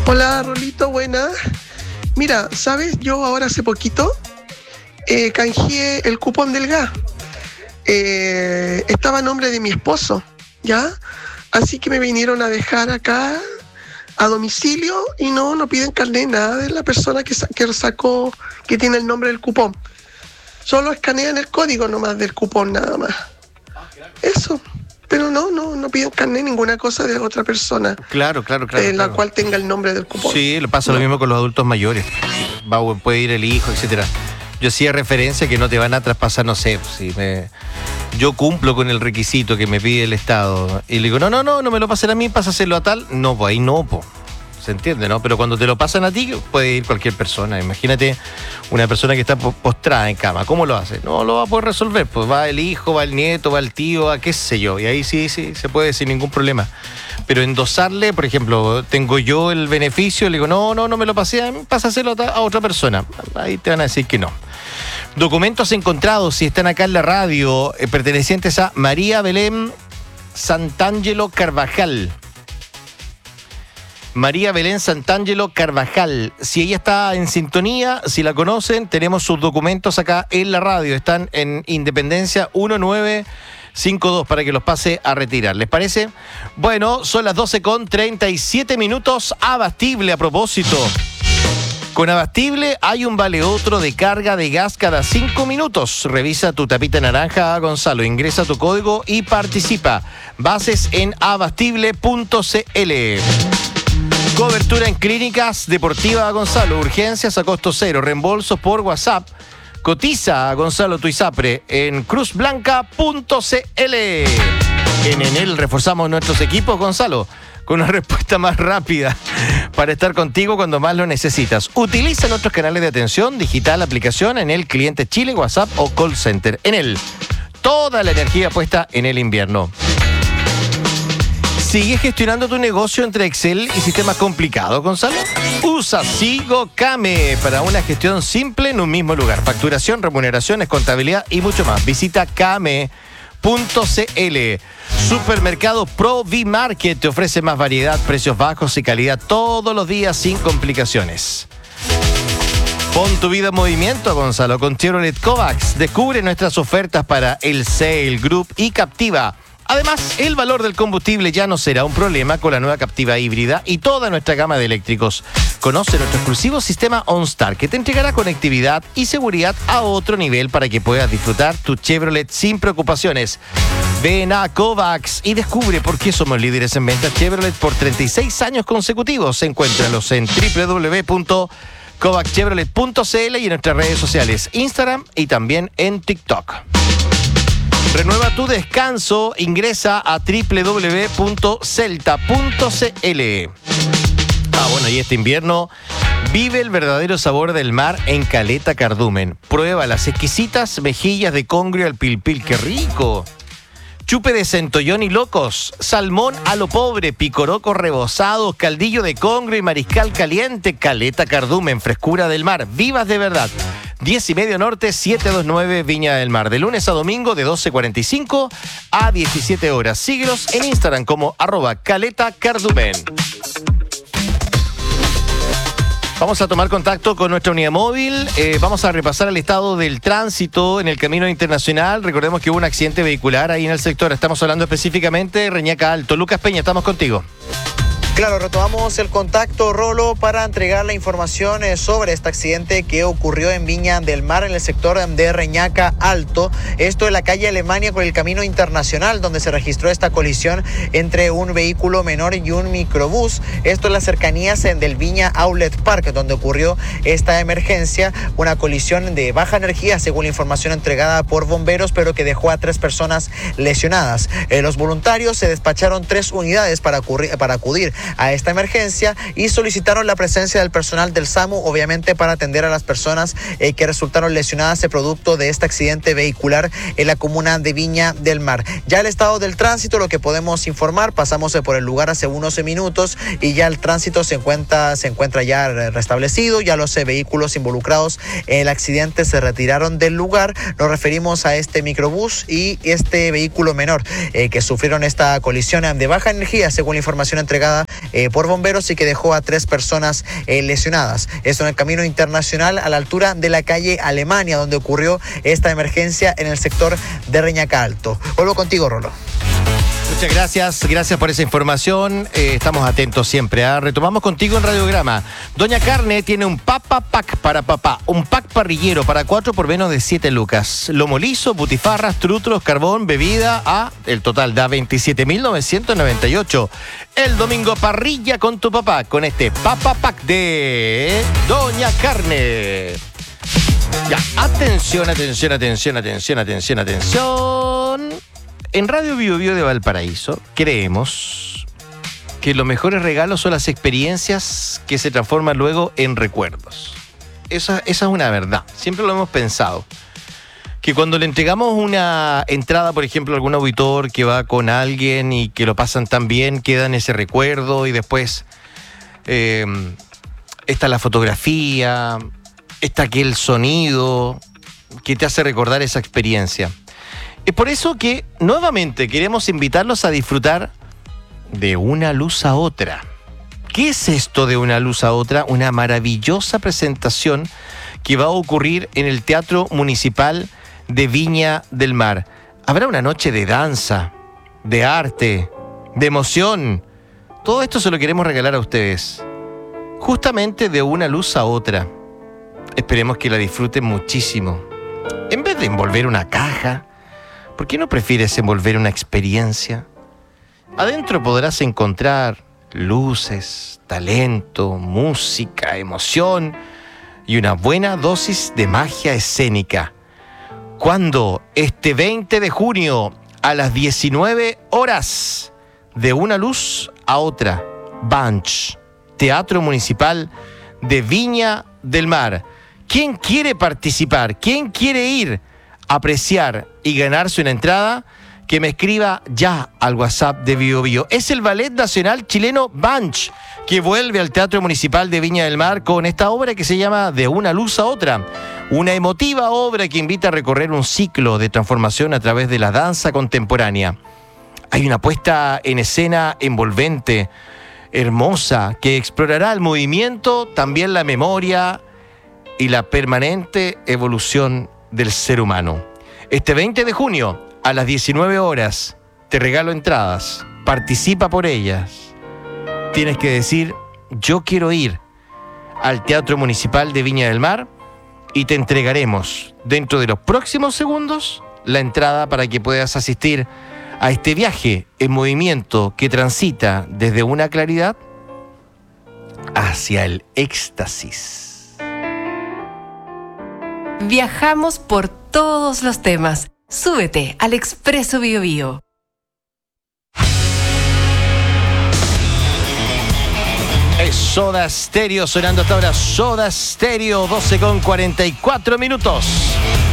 Hola, Rolito, buena. Mira, ¿sabes? Yo ahora hace poquito canjeé el cupón del gas. Estaba a nombre de mi esposo, ¿ya? Así que me vinieron a dejar acá a domicilio y no piden carnet, nada de la persona que sacó, que tiene el nombre del cupón. Solo escanean el código nomás del cupón, nada más. Eso. Pero no piden carnet, ninguna cosa de otra persona. Claro. La cual tenga el nombre del cupón. Sí, le pasa lo mismo con los adultos mayores. Puede ir el hijo, etcétera. Yo hacía referencia que no te van a traspasar, no sé, yo cumplo con el requisito que me pide el Estado. Y le digo, no me lo pasen a mí, pásaselo a tal. No, pues ahí no, pues. ¿Se entiende, no? Pero cuando te lo pasan a ti, puede ir cualquier persona. Imagínate una persona que está postrada en cama. ¿Cómo lo hace? No lo va a poder resolver. Pues va el hijo, va el nieto, va el tío, qué sé yo. Y ahí sí, se puede sin ningún problema. Pero endosarle, por ejemplo, tengo yo el beneficio, le digo, no me lo pasé a mí, pásaselo a otra persona. Ahí te van a decir que no. Documentos encontrados, si están acá en la radio, pertenecientes a María Belén Santangelo Carvajal. María Belén Santangelo Carvajal. Si ella está en sintonía, si la conocen, tenemos sus documentos acá en la radio. Están en Independencia 1952 para que los pase a retirar. ¿Les parece? Bueno, son las 12:37. Abastible, a propósito. Con Abastible hay un vale otro de carga de gas cada 5 minutos. Revisa tu tapita naranja, Gonzalo. Ingresa tu código y participa. Bases en abastible.cl. Cobertura en clínicas deportivas, Gonzalo. Urgencias a costo cero. Reembolsos por WhatsApp. Cotiza a Gonzalo Tuizapre en cruzblanca.cl. En Enel reforzamos nuestros equipos, Gonzalo, con una respuesta más rápida para estar contigo cuando más lo necesitas. Utiliza nuestros canales de atención digital, aplicación Enel Cliente Chile, WhatsApp o Call Center. Enel, toda la energía puesta en el invierno. ¿Sigues gestionando tu negocio entre Excel y sistemas complicados, Gonzalo? Usa SigoCame para una gestión simple en un mismo lugar. Facturación, remuneraciones, contabilidad y mucho más. Visita Kame.cl. Supermercado Provimarket te ofrece más variedad, precios bajos y calidad todos los días sin complicaciones. Pon tu vida en movimiento, Gonzalo, con Chevrolet Kovacs. Descubre nuestras ofertas para el Sail Group y Captiva. Además, el valor del combustible ya no será un problema con la nueva Captiva híbrida y toda nuestra gama de eléctricos. Conoce nuestro exclusivo sistema OnStar, que te entregará conectividad y seguridad a otro nivel para que puedas disfrutar tu Chevrolet sin preocupaciones. Ven a Kovacs y descubre por qué somos líderes en ventas Chevrolet por 36 años consecutivos. Encuéntralos en www.kovacchevrolet.cl y en nuestras redes sociales, Instagram y también en TikTok. Renueva tu descanso, ingresa a www.celta.cl. Y este invierno vive el verdadero sabor del mar en Caleta Cardumen. Prueba las exquisitas mejillas de congrio al pilpil, ¡qué rico! Chupe de centollón y locos, salmón a lo pobre, picoroco rebozado, caldillo de congrio y mariscal caliente. Caleta Cardumen, frescura del mar, vivas de verdad. 10:30 Norte, 729 Viña del Mar. De lunes a domingo de 12:45 a 17 horas. Síguelos en Instagram como @caletacardumen. Vamos a tomar contacto con nuestra unidad móvil. Vamos a repasar el estado del tránsito en el camino internacional. Recordemos que hubo un accidente vehicular ahí en el sector. Estamos hablando específicamente de Reñaca Alto. Lucas Peña, estamos contigo. Claro, retomamos el contacto, Rolo, para entregar la información sobre este accidente que ocurrió en Viña del Mar, en el sector de Reñaca Alto. Esto en la calle Alemania con el camino internacional, donde se registró esta colisión entre un vehículo menor y un microbús. Esto en las cercanías del Viña Outlet Park, donde ocurrió esta emergencia. Una colisión de baja energía, según la información entregada por bomberos, pero que dejó a 3 personas lesionadas. Los voluntarios se despacharon 3 unidades para acudir a esta emergencia y solicitaron la presencia del personal del SAMU, obviamente para atender a las personas que resultaron lesionadas producto de este accidente vehicular en la comuna de Viña del Mar. Ya el estado del tránsito, lo que podemos informar, pasamos por el lugar hace unos minutos y ya el tránsito se encuentra ya restablecido. Ya los vehículos involucrados en el accidente se retiraron del lugar. Nos referimos a este microbús y este vehículo menor que sufrieron esta colisión de baja energía, según la información entregada por bomberos y que dejó a 3 personas lesionadas. Esto en el camino internacional a la altura de la calle Alemania, donde ocurrió esta emergencia en el sector de Reñaca Alto. Vuelvo contigo, Rolo. Muchas gracias por esa información. Estamos atentos siempre. Retomamos contigo en Radiograma. Doña Carne tiene un Papa Pack para papá, un pack parrillero para 4 por menos de 7 lucas. Lomo liso, butifarras, trutros, carbón, bebida, el total da 27.998. El domingo parrilla con tu papá, con este Papa Pack de Doña Carne. Ya, atención. En Radio Bio Bio de Valparaíso creemos que los mejores regalos son las experiencias que se transforman luego en recuerdos. Esa es una verdad, siempre lo hemos pensado. Que cuando le entregamos una entrada, por ejemplo, a algún auditor que va con alguien y que lo pasan tan bien, queda en ese recuerdo y después está la fotografía, está aquel sonido que te hace recordar esa experiencia. Es por eso que nuevamente queremos invitarlos a disfrutar de Una Luz a Otra. ¿Qué es esto de Una Luz a Otra? Una maravillosa presentación que va a ocurrir en el Teatro Municipal de Viña del Mar. Habrá una noche de danza, de arte, de emoción. Todo esto se lo queremos regalar a ustedes. Justamente de Una Luz a Otra. Esperemos que la disfruten muchísimo. En vez de envolver una caja, ¿por qué no prefieres envolver una experiencia? Adentro podrás encontrar luces, talento, música, emoción y una buena dosis de magia escénica. Cuando este 20 de junio a las 19 horas, de Una Luz a Otra, Banch, Teatro Municipal de Viña del Mar. ¿Quién quiere participar? ¿Quién quiere ir? Apreciar y ganarse una entrada, que me escriba ya al WhatsApp de Bio Bio. Es el Ballet Nacional Chileno Banch, que vuelve al Teatro Municipal de Viña del Mar con esta obra que se llama De Una Luz a Otra. Una emotiva obra que invita a recorrer un ciclo de transformación a través de la danza contemporánea. Hay una puesta en escena envolvente, hermosa, que explorará el movimiento, también la memoria y la permanente evolución del ser humano. Este 20 de junio, a las 19 horas, te regalo entradas. Participa por ellas. Tienes que decir, yo quiero ir al Teatro Municipal de Viña del Mar y te entregaremos dentro de los próximos segundos la entrada para que puedas asistir a este viaje en movimiento que transita desde una claridad hacia el éxtasis. Viajamos por todos los temas. Súbete al Expreso Bio Bio. Es Soda Stereo sonando hasta ahora. Soda Stereo, 12:44 minutos.